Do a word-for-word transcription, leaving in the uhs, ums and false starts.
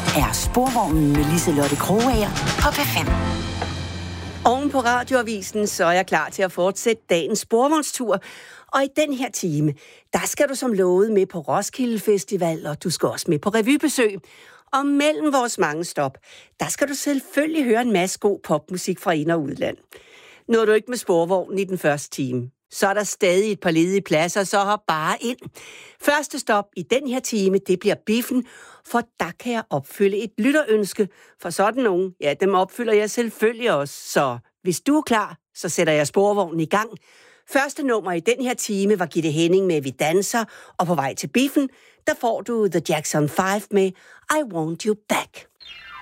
er Sporvognen med Liselotte Krogager på P fem. Oven på radioavisen, så er jeg klar til at fortsætte dagens sporvognstur. Og i den her time, der skal du som lovet med på Roskilde Festival, og du skal også med på revybesøg. Og mellem vores mange stop, der skal du selvfølgelig høre en masse god popmusik fra ind- og udland. Når du ikke med sporvognen i den første time, så er der stadig et par ledige pladser, så hop bare ind. Første stop i den her time, det bliver Biffen, for der kan jeg opfylde et lytterønske. For sådan nogen, ja, dem opfylder jeg selvfølgelig også. Så hvis du er klar, så sætter jeg sporvognen i gang. Første nummer i den her time var Gitte Henning med Vi Danser, og på vej til Biffen, der får du The Jackson five med I Want You Back.